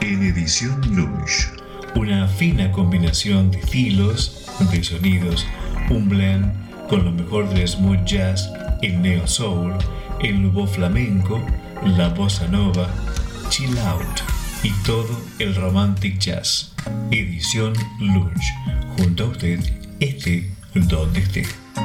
en edición Lunch. Una fina combinación de estilos, de sonidos, un blend con lo mejor del smooth jazz, el neo soul, el nuevo flamenco, la bossa nova, chill out y todo el romantic jazz. Edición Lunch. Junto a usted, esté donde esté.